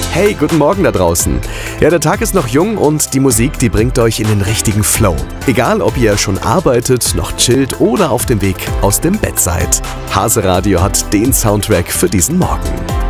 Hey, guten Morgen da draußen. Ja, der Tag ist noch jung und die Musik, die bringt euch in den richtigen Flow. Egal, ob ihr schon arbeitet, noch chillt oder auf dem Weg aus dem Bett seid. Hase Radio hat den Soundtrack für diesen Morgen.